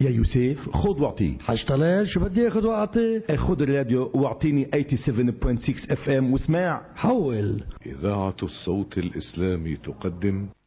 يا يوسف خذ واعطي. حاج طلال شو بدي اخذ واعطي؟ خذ الراديو واعطيني 87.6 FM واسمع. حول. إذاعة الصوت الإسلامي تقدم